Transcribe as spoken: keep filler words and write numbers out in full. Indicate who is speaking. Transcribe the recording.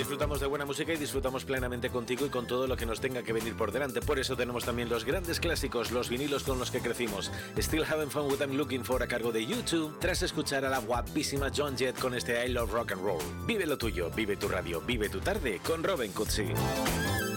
Speaker 1: disfrutamos de buena música y disfrutamos plenamente contigo y con todo lo que nos tenga que venir por delante. Por eso tenemos también los grandes clásicos, los vinilos con los que crecimos. Still Having Fun With I'm Looking For a cargo de YouTube, tras escuchar a la guapísima Joan Jett con este I Love Rock and Roll. Vive lo tuyo, vive tu radio, vive tu tarde con Robin Cutsi.